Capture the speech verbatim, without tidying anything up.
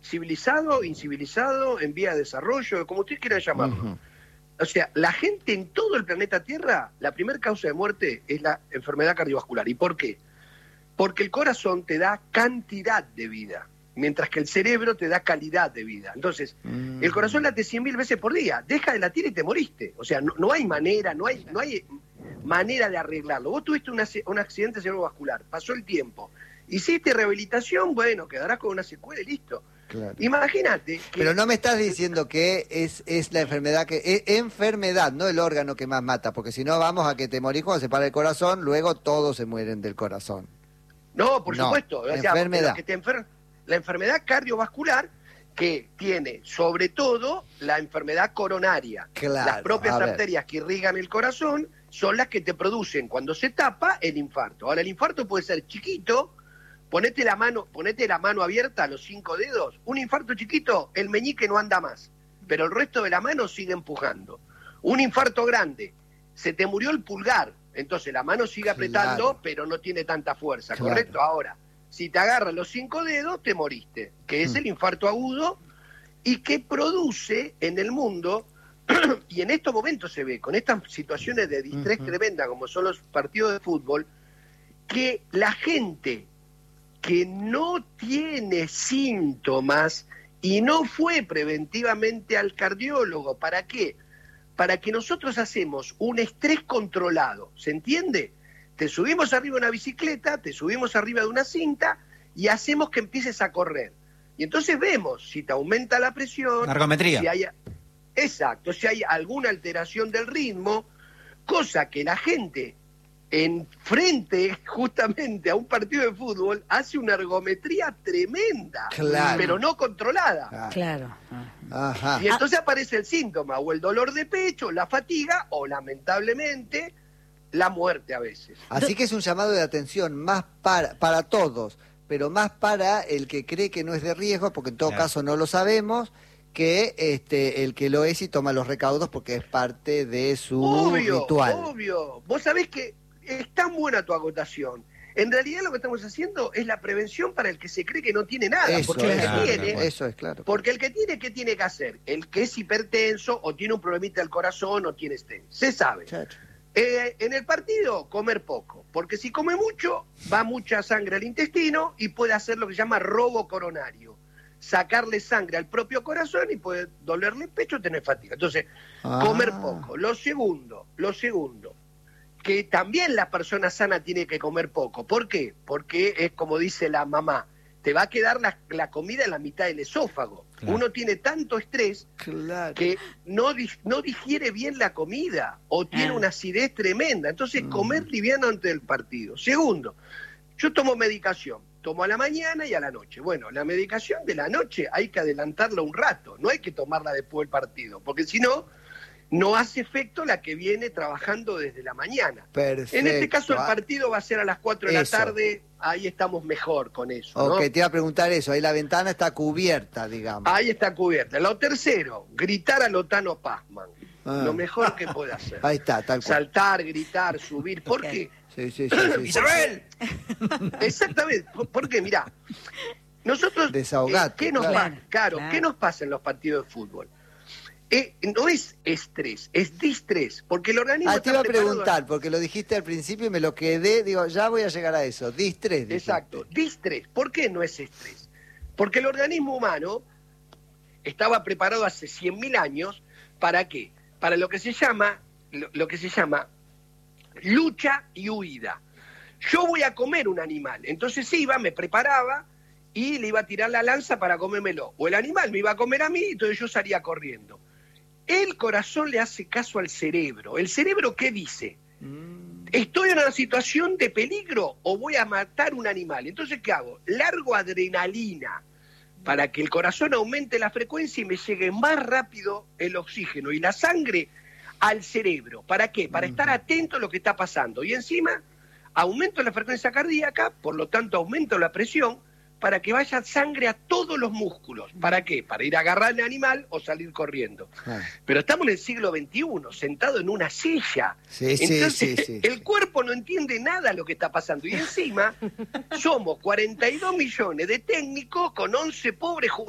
civilizado, incivilizado, en vía de desarrollo, como ustedes quieran llamarlo. Uh-huh. O sea, la gente en todo el planeta Tierra, la primera causa de muerte es la enfermedad cardiovascular. ¿Y por qué? Porque el corazón te da cantidad de vida, mientras que el cerebro te da calidad de vida. Entonces, mm. el corazón late cien mil veces por día, deja de latir y te moriste. O sea, no, no hay manera, no hay, no hay manera de arreglarlo. Vos tuviste una, un accidente cerebrovascular, pasó el tiempo, hiciste rehabilitación, bueno, quedarás con una secuela y listo. Claro. Imagínate. Que... Pero no me estás diciendo que es, es la enfermedad, que es enfermedad, no el órgano que más mata, porque si no vamos a que te morís cuando se para el corazón, luego todos se mueren del corazón. No, por no, supuesto. O sea, enfermedad. Que te enfer... La enfermedad cardiovascular que tiene sobre todo la enfermedad coronaria. Claro, las propias arterias que irrigan el corazón son las que te producen cuando se tapa el infarto. Ahora, el infarto puede ser chiquito. Ponete la mano, ponete la mano abierta a los cinco dedos. Un infarto chiquito, el meñique no anda más, pero el resto de la mano sigue empujando. Un infarto grande, se te murió el pulgar, entonces la mano sigue apretando, claro, pero no tiene tanta fuerza, claro, ¿correcto? Ahora, si te agarran los cinco dedos, te moriste, que es hmm. el infarto agudo y que produce en el mundo, y en estos momentos se ve, con estas situaciones de distrés uh-huh. tremenda, como son los partidos de fútbol, que la gente que no tiene síntomas y no fue preventivamente al cardiólogo. ¿Para qué? Para que nosotros hacemos un estrés controlado, ¿se entiende? Te subimos arriba de una bicicleta, te subimos arriba de una cinta y hacemos que empieces a correr. Y entonces vemos si te aumenta la presión, la ergometría. Si hay, exacto, si hay alguna alteración del ritmo, cosa que la gente en frente justamente a un partido de fútbol hace una ergometría tremenda, claro, pero no controlada. Claro. Ajá. Y entonces aparece el síntoma, o el dolor de pecho, la fatiga, o lamentablemente la muerte a veces. Así que es un llamado de atención más para, para todos, pero más para el que cree que no es de riesgo, porque en todo claro. caso no lo sabemos, que este el que lo es y toma los recaudos porque es parte de su obvio, ritual. Obvio, vos sabés que es tan buena tu acotación. En realidad lo que estamos haciendo es la prevención para el que se cree que no tiene nada. Eso porque es, el que tiene, claro, eso es claro. Porque el que tiene, ¿qué tiene que hacer? El que es hipertenso o tiene un problemita del corazón o tiene stent. Se sabe. Eh, en el partido, comer poco. Porque si come mucho, va mucha sangre al intestino y puede hacer lo que se llama robo coronario. Sacarle sangre al propio corazón y puede dolerle el pecho, tener fatiga. Entonces, ah. comer poco. Lo segundo, lo segundo. que también la persona sana tiene que comer poco. ¿Por qué? Porque es como dice la mamá, te va a quedar la, la comida en la mitad del esófago. Claro. Uno tiene tanto estrés claro. que no, no digiere bien la comida o tiene ah. una acidez tremenda. Entonces, mm. comer liviano antes del partido. Segundo, yo tomo medicación. Tomo a la mañana y a la noche. Bueno, la medicación de la noche hay que adelantarla un rato. No hay que tomarla después del partido. Porque si no... no hace efecto la que viene trabajando desde la mañana. Perfecto. En este caso el partido va a ser a las cuatro de eso. la tarde, ahí estamos mejor con eso. Ok, ¿no? te iba a preguntar eso, ahí la ventana está cubierta, digamos. Ahí está cubierta. Lo tercero, gritar a Lotano Pazman. Ah. Lo mejor que puede hacer. Ahí está, tal cual. Saltar, gritar, subir. ¿Por qué? Sí, sí, sí. sí ¡Isabel! Exactamente, porque mirá, nosotros... Desahogate. Eh, ¿qué nos claro, pasa? Claro, claro. ¿qué nos pasa en los partidos de fútbol? Eh, no es estrés, es distrés, porque el organismo... Ah, te iba a preguntar, a... porque lo dijiste al principio y me lo quedé, digo, ya voy a llegar a eso, distrés. Dijiste. Exacto, distrés. ¿Por qué no es estrés? Porque el organismo humano estaba preparado hace cien mil años, ¿para qué? Para lo que se llama, lo, lo que se llama lucha y huida. Yo voy a comer un animal, entonces iba, me preparaba y le iba a tirar la lanza para comérmelo. O el animal me iba a comer a mí, entonces yo salía corriendo. El corazón le hace caso al cerebro. ¿El cerebro qué dice? Mm. ¿Estoy en una situación de peligro o voy a matar un animal? Entonces, ¿qué hago? Largo adrenalina para que el corazón aumente la frecuencia y me llegue más rápido el oxígeno y la sangre al cerebro. ¿Para qué? Para mm. estar atento a lo que está pasando. Y encima, aumento la frecuencia cardíaca, por lo tanto aumento la presión, para que vaya sangre a todos los músculos. ¿Para qué? Para ir a agarrar al animal o salir corriendo. Ah. Pero estamos en el siglo veintiuno, sentado en una silla. Sí, Entonces, sí, sí, sí. el cuerpo no entiende nada de lo que está pasando. Y encima, somos cuarenta y dos millones de técnicos con once pobres jugadores.